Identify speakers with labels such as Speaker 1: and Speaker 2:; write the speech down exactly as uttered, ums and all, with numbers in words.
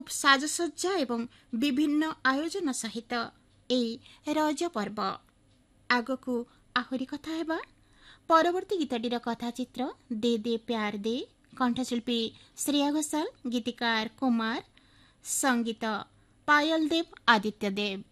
Speaker 1: ସାଜସଜ୍ଜା ଏବଂ ବିଭିନ୍ନ ଆୟୋଜନ ସହିତ ଏହି ରଜ ପର୍ବ। ଆଗକୁ ଆହୁରି କଥା ହେବା। ପରବର୍ତ୍ତୀ ଗୀତଟିର କଥାଚିତ୍ର ଦେ ଦେ ପ୍ୟାର ଦେ, କଣ୍ଠଶିଳ୍ପୀ ଶ୍ରେୟା ଘୋଷାଲ, ଗୀତିକାର କୁମାର, ସଙ୍ଗୀତ ପାୟଲ ଦେବ, ଆଦିତ୍ୟ ଦେବ।